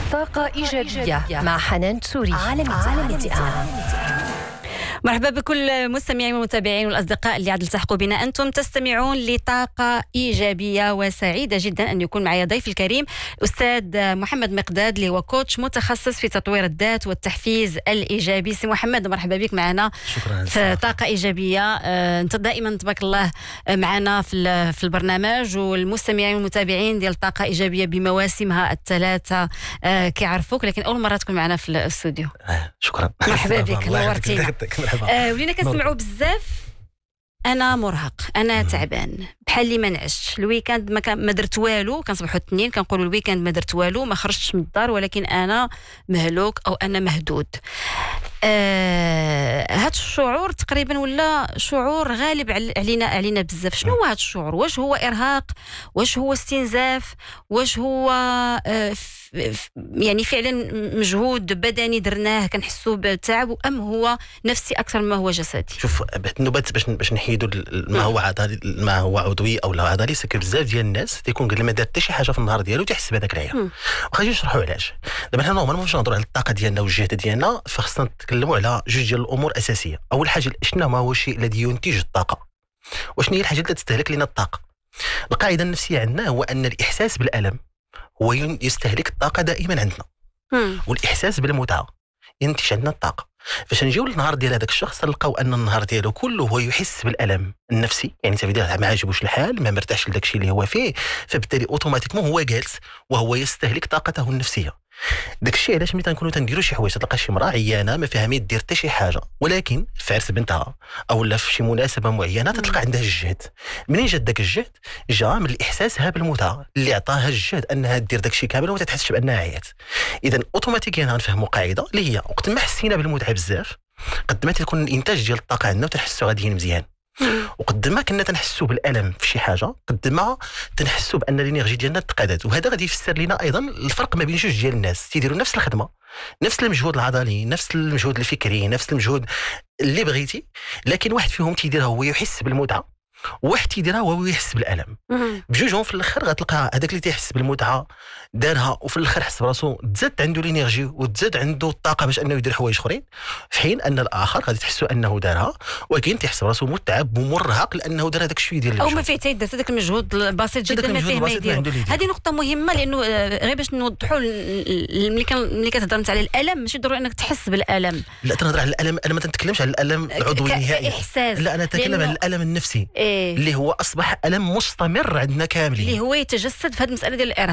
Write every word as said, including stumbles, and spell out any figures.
طاقة إيجابية مع حنان تسوري على ميديا. مرحبا بكل مستمعين والمتابعين والأصدقاء اللي عاد التحقوا بنا. أنتم تستمعون لطاقة إيجابية، وسعيدة جدا أن يكون معي ضيف الكريم أستاذ محمد مقداد اللي هو كوتش متخصص في تطوير الذات والتحفيز الإيجابي. سي محمد مرحبا بك معنا. شكرا. في طاقة إيجابية. آه، أنت دائما تبارك الله معنا في في البرنامج، والمستمعين والمتابعين ديال طاقة إيجابية بمواسمها الثلاثة آه، كيعرفوك، لكن أول مرة تكون معنا في الاستوديو. آه، شكرا. مرحبا بك، نورتينا. آه ولينا كنسمعوا بزاف انا مرهق، انا تعبان، بحال اللي ما نعش الويكاند، ما, ما درت والو، كنصبحوا الاثنين كنقولوا الويكاند ما درت والو، ما خرجتش من الدار، ولكن انا مهلوك او انا مهدود. آه هاد الشعور تقريبا ولا شعور غالب علينا علينا بزاف. شنو هو هاد الشعور؟ واش هو ارهاق؟ واش هو استنزاف؟ واش هو آه يعني فعلا مجهود بدني درناه كنحسوا بالتعب، ام هو نفسي اكثر مما هو جسدي؟ شوف النوبات باش باش نحيدوا ما هو عضلي ما هو عضوي او لا عضلي، سكر بزاف ديال الناس تيكون قال ما دار حتى شي حاجه في النهار ديالو تيحس بهذاك العيا. وخلينا نشرحوا علاش. دابا حنا نورمالمون باش نهضروا على الطاقه ديالنا والجهد ديالنا، فخصنا نتكلموا على جوج ديال الامور اساسيه. اول حاجه شنو ما هو الشيء الذي ينتج الطاقه، وشنو هي الحاجه اللي تستهلك لنا الطاقه. القاعده النفسيه عندنا هو ان الاحساس بالالم هو يستهلك الطاقه دائما عندنا، مم. والاحساس بالمتعه ينتج عندنا الطاقه. فاش نجيو للنهار ديال هذاك الشخص نلقاو ان النهار ديالو كله هو يحس بالالم النفسي، يعني تبدا ما عاجبوش الحال، ما مرتاحش لداك الشيء اللي هو فيه، فبالتالي اوتوماتيكمون هو جالس وهو يستهلك طاقته النفسيه. داك الشيء علاش ملي تنكونوا تنديروا شي حوايج، تلقى شي مراه عيانه ما فاهمه دير حتى شي حاجه، ولكن في عرس بنتها او لا في شي مناسبه معينه تتلقى عندها الجهد. منين جا داك الجهد؟ جا من الاحساسها بالمتعه اللي عطاها الجهد انها دير داك الشيء كامل وما تحسش بانها عيات. اذا اوتوماتيكيا غنفهموا قاعده اللي هي وقت ما حسينا بالمتعه بزاف قد ما تكون الانتاج ديال الطاقه عندنا وتنحسوا غاديين مزيان، وقد ما كنا تنحسوا بالالم في شي حاجه قد ما تنحسوا بان الانرجي ديالنا تقادت. وهذا غادي يفسر لنا ايضا الفرق ما بين جوج ديال الناس تيديروا نفس الخدمه، نفس المجهود العضلي، نفس المجهود الفكري، نفس المجهود اللي بغيتي، لكن واحد فيهم تيديرها هو يحس بالمتعه، وواحد تيديرها هو يحس بالالم. بجوجهم في الاخر غتلقى هذاك اللي تيحس بالمتعه دارها، وفي الاخر حس براسو تزاد عنده الانرجي وتزاد عنده الطاقه باش انه يدير حوايج اخرين، في حين ان الاخر غادي تحسوا انه دارها ولكن تيحس براسو متعب ومرهق لانه دار هذاك الشويه ديال المجهود، او ما فيه حتى يدير هذاك المجهود البسيط جدا ما فيه ما يدير. هذه نقطه مهمه، لانه غير باش نوضحوا ملي ملي كتهضر انت على الالم ماشي ضروري انك تحس بالالم. لا تنهضر على الالم، انا ما تنتكلمش على الالم العضوي نهائيا، لا انا اتكلم على الالم النفسي. إيه؟ اللي هو اصبح الم مستمر عندنا كاملين، اللي هو يتجسد في هذه المساله ديال الارهاق.